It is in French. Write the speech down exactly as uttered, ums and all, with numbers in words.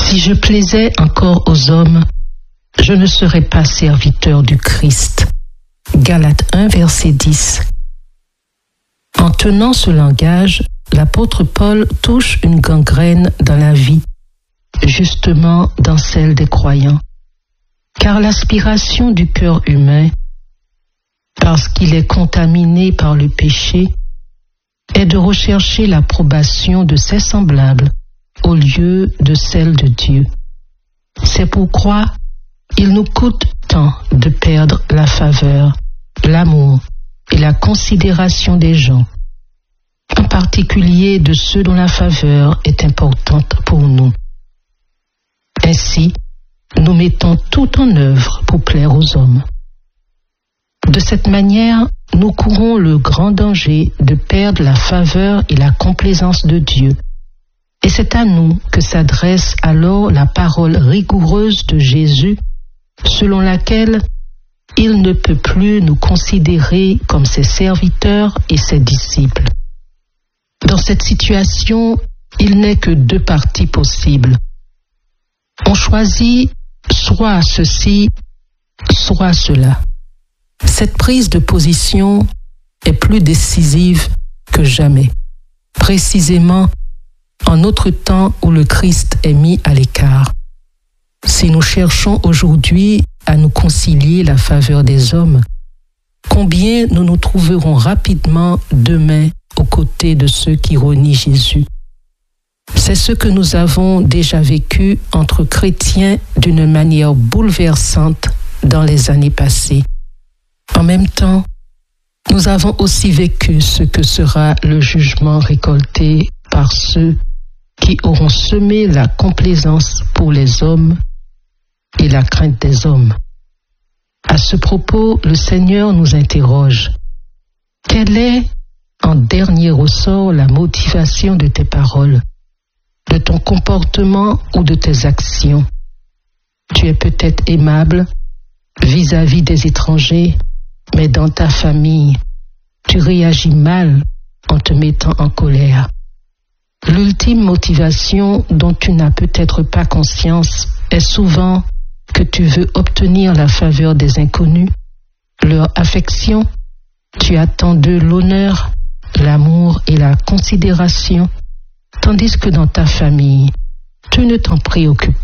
Si je plaisais encore aux hommes, je ne serais pas serviteur du Christ. Galates un, verset dix. En tenant ce langage, l'apôtre Paul touche une gangrène dans la vie, justement dans celle des croyants. Car l'aspiration du cœur humain, parce qu'il est contaminé par le péché, est de rechercher l'approbation de ses semblables au lieu de celle de Dieu. C'est pourquoi il nous coûte tant de perdre la faveur, l'amour et la considération des gens, en particulier de ceux dont la faveur est importante pour nous. Ainsi, nous mettons tout en œuvre pour plaire aux hommes. De cette manière, nous courons le grand danger de perdre la faveur et la complaisance de Dieu. Et c'est à nous que s'adresse alors la parole rigoureuse de Jésus, selon laquelle il ne peut plus nous considérer comme ses serviteurs et ses disciples. Dans cette situation, il n'est que deux parties possibles. On choisit soit ceci, soit cela. Cette prise de position est plus décisive que jamais, précisément en notre temps où le Christ est mis à l'écart. Si nous cherchons aujourd'hui à nous concilier la faveur des hommes, combien nous nous trouverons rapidement demain aux côtés de ceux qui renient Jésus. C'est ce que nous avons déjà vécu entre chrétiens d'une manière bouleversante dans les années passées. En même temps, nous avons aussi vécu ce que sera le jugement récolté par ceux qui auront semé la complaisance pour les hommes et la crainte des hommes. À ce propos, le Seigneur nous interroge. Quelle est, en dernier ressort, la motivation de tes paroles, de ton comportement ou de tes actions? Tu es peut-être aimable vis-à-vis des étrangers, mais dans ta famille, tu réagis mal en te mettant en colère. L'ultime motivation dont tu n'as peut-être pas conscience est souvent que tu veux obtenir la faveur des inconnus, leur affection, tu attends d'eux l'honneur, l'amour et la considération, tandis que dans ta famille, tu ne t'en préoccupes